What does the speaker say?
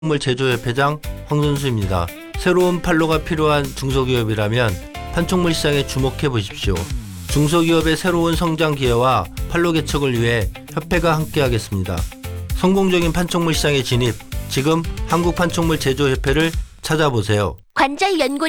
판촉물 제조협회장 황선수입니다. 새로운 판로가 필요한 중소기업이라면 판촉물 시장에 주목해 보십시오. 중소기업의 새로운 성장 기회와 판로 개척을 위해 협회가 함께하겠습니다. 성공적인 판촉물 시장의 진입, 지금 한국판촉물 제조협회를 찾아보세요. 관절 연골